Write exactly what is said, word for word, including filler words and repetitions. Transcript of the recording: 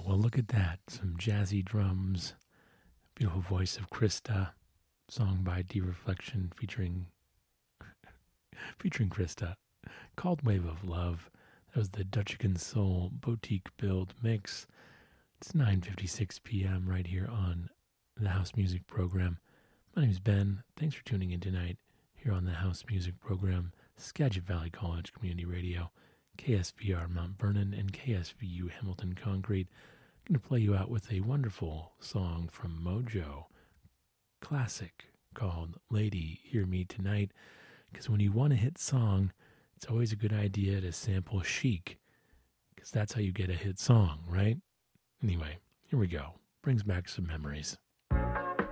well, look at that. Some jazzy drums, beautiful voice of Krista, song by D-Reflection featuring featuring Krista, called Wave of Love. That was the Dutchican Soul Boutique Build mix. It's nine fifty-six p.m. right here on the House Music Program. My name is Ben. Thanks for tuning in tonight here on the House Music Program, Skagit Valley College Community Radio, K S V R Mount Vernon, and K S V U Hamilton Concrete. I'm going to play you out with a wonderful song from Mojo, classic, called Lady, Hear Me Tonight. Because when you want a hit song, it's always a good idea to sample Chic, because that's how you get a hit song, right? Anyway, here we go. Brings back some memories.